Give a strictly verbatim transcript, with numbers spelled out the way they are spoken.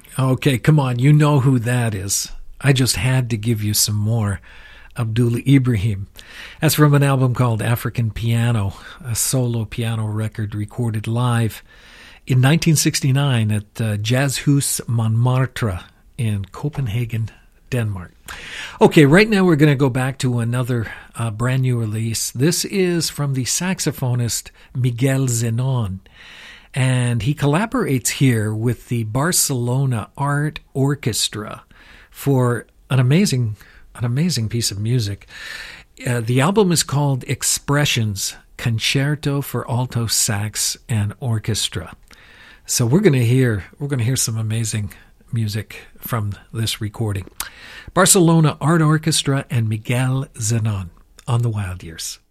Okay, come on. You know who that is. I just had to give you some more. Abdul Ibrahim. That's from an album called African Piano, a solo piano record recorded live in nineteen sixty-nine at uh, Jazzhus Montmartre in Copenhagen, Denmark. Okay, right now we're going to go back to another uh, brand new release. This is from the saxophonist Miguel Zenon, and he collaborates here with the Barcelona Art Orchestra for an amazing An amazing piece of music. Uh, the album is called Expressions, Concerto for Alto Sax and Orchestra. So we're going to hear we're going to hear some amazing music from this recording. Barcelona Art Orchestra and Miguel Zenon on the Wild Years.